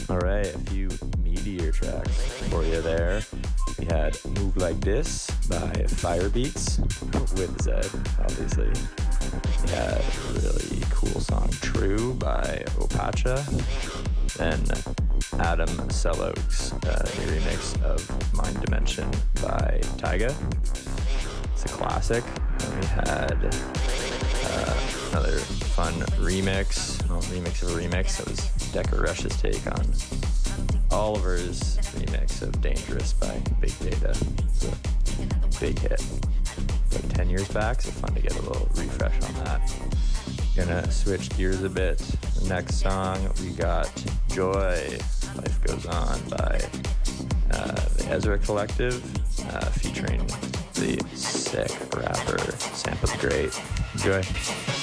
All right, a few meteor tracks for you there. We had Move Like This by Firebeats with Zed, obviously. We had a really cool song True by Opacha. Then Adam Selloaks, new remix of Mind Dimension by Tyga. It's a classic. And we had another fun remix. Well, remix of a remix. That was Decker Rush's take on Oliver's remix of Dangerous by Big Data. It's a big hit. Like 10 years back, so fun to get a little refresh on that. Gonna switch gears a bit. The next song we got Joy, Life Goes On by the Ezra Collective, featuring the sick rapper Sampa the Great. Enjoy.